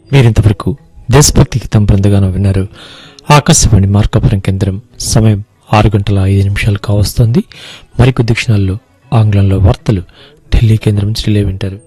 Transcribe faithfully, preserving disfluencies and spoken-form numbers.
మీరింతవరకు దేశభక్తి గీతం బృందగానం విన్నారు. ఆకాశవాణి మార్కాపురం కేంద్రం. సమయం ఆరు గంటల ఐదు నిమిషాలు కావస్తోంది. మరికొద్ది క్షణాల్లో ఆంగ్లంలో వార్తలు ఢిల్లీ కేంద్రం నుంచి రిలే వింటారు.